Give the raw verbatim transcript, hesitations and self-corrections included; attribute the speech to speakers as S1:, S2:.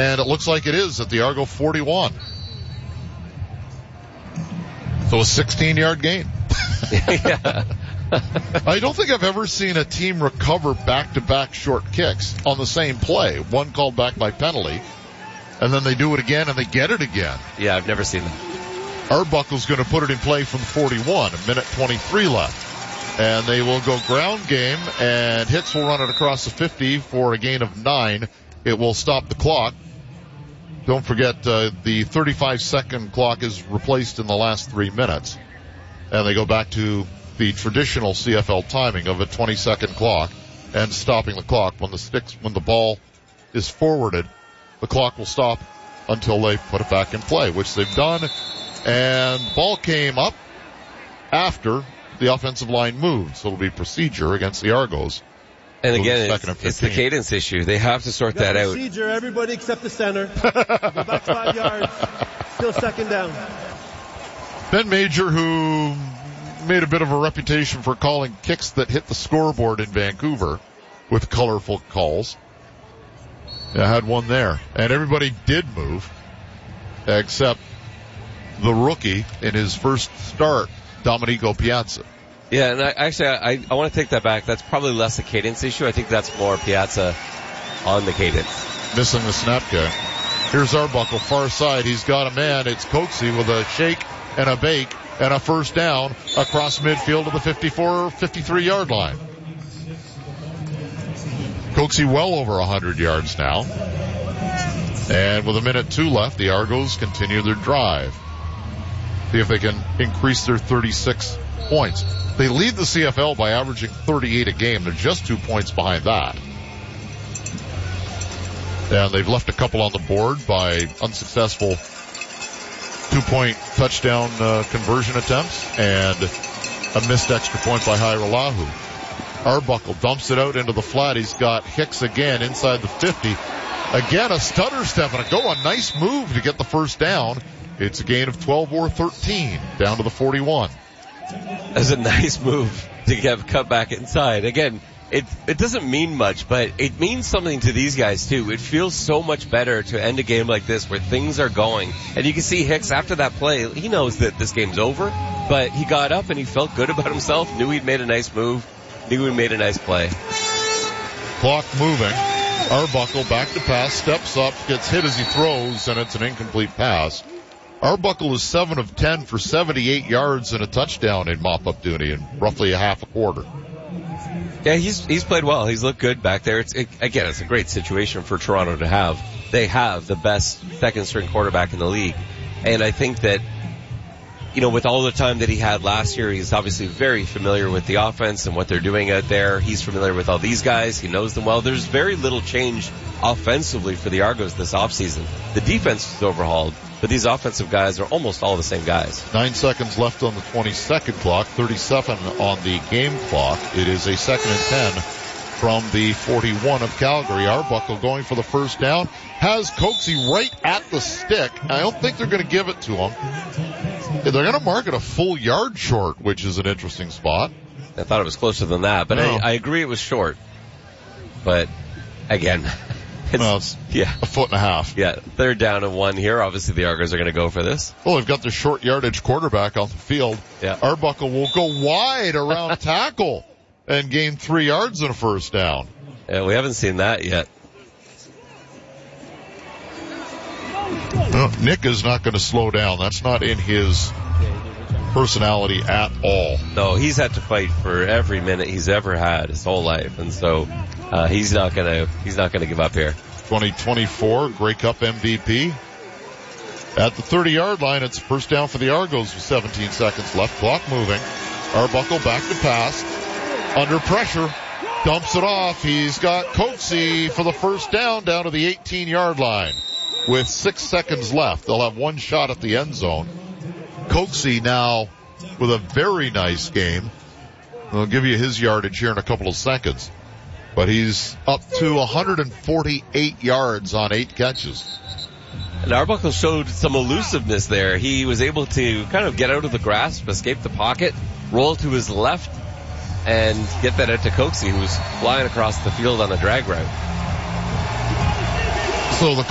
S1: And it looks like it is at the Argo forty-one. So a sixteen-yard gain.
S2: Yeah.
S1: I don't think I've ever seen a team recover back-to-back short kicks on the same play. One called back by penalty, and then they do it again and they get it again.
S2: Yeah, I've never seen that.
S1: Arbuckle's going to put it in play from the forty-one, a minute twenty-three left. And they will go ground game, and Hicks will run it across the fifty for a gain of nine. It will stop the clock. Don't forget, uh, the thirty-five second clock is replaced in the last three minutes. And they go back to the traditional C F L timing of a twenty second clock and stopping the clock when the sticks, when the ball is forwarded, the clock will stop until they put it back in play, which they've done. And the ball came up after the offensive line moved, so it'll be procedure against the Argos.
S2: And again, it's, it's the cadence issue. They have to sort that out.
S3: Procedure, everybody except the center. Go back five yards. Still second down.
S1: Ben Major, who made a bit of a reputation for calling kicks that hit the scoreboard in Vancouver with colorful calls. I had one there. And everybody did move, except the rookie in his first start, Domenico Piazza.
S2: Yeah, and I, actually, I, I want to take that back. That's probably less a cadence issue. I think that's more Piazza on the cadence.
S1: Missing the snap kick. Here's Arbuckle, far side. He's got a man. It's Coatsy with a shake and a bake and a first down across midfield to the fifty-four, fifty-three yard line. Coatsy well over one hundred yards now. And with a minute two left, the Argos continue their drive. See if they can increase their thirty-six points. They lead the C F L by averaging thirty-eight a game. They're just two points behind that. And they've left a couple on the board by unsuccessful two-point touchdown uh, conversion attempts and a missed extra point by Hairolahu. Arbuckle dumps it out into the flat. He's got Hicks again inside the fifty. Again, a stutter step and a go. A nice move to get the first down. It's a gain of twelve or thirteen down to the forty-one.
S2: That's a nice move to get cut back inside. Again, it it doesn't mean much, but it means something to these guys too. It feels so much better to end a game like this where things are going. And you can see Hicks after that play, he knows that this game's over, but he got up and he felt good about himself, knew he'd made a nice move, knew he made a nice play.
S1: Clock moving. Arbuckle back to pass, steps up, gets hit as he throws, and it's an incomplete pass. Arbuckle is seven of ten for seventy-eight yards and a touchdown in mop-up duty in roughly a half a quarter.
S2: Yeah, he's he's played well. He's looked good back there. It's it, again, it's a great situation for Toronto to have. They have the best second-string quarterback in the league, and I think that, you know, with all the time that he had last year, he's obviously very familiar with the offense and what they're doing out there. He's familiar with all these guys. He knows them well. There's very little change offensively for the Argos this offseason. The defense is overhauled, but these offensive guys are almost all the same guys.
S1: Nine seconds left on the twenty-second clock, thirty-seven on the game clock. It is a second and ten from the forty-one of Calgary. Arbuckle going for the first down. Has Coatsy right at the stick. I don't think they're going to give it to him. They're going to mark it a full yard short, which is an interesting spot.
S2: I thought it was closer than that, but
S1: no.
S2: I, I agree it was short. But, again, it's,
S1: well, it's
S2: yeah.
S1: a foot and a half.
S2: Yeah, third down and one here. Obviously, the Argos are going to go for this.
S1: Well, they've got the short yardage quarterback on the field.
S2: Yeah.
S1: Arbuckle will go wide around tackle and gain three yards and a first down.
S2: Yeah, we haven't seen that yet.
S1: No, Nick is not going to slow down. That's not in his personality at all.
S2: No, he's had to fight for every minute he's ever had his whole life, and so uh, he's not going to he's not going to give up here.
S1: twenty twenty-four Grey Cup M V P. At the thirty-yard line, it's first down for the Argos with seventeen seconds left. Clock moving. Arbuckle back to pass. Under pressure. Dumps it off. He's got Coatsy for the first down down to the eighteen-yard line. With six seconds left, they'll have one shot at the end zone. Coatsy now with a very nice game. I'll give you his yardage here in a couple of seconds. But he's up to one hundred forty-eight yards on eight catches.
S2: And Arbuckle showed some elusiveness there. He was able to kind of get out of the grasp, escape the pocket, roll to his left, and get that out to Coatsy, who was flying across the field on a drag route.
S1: So the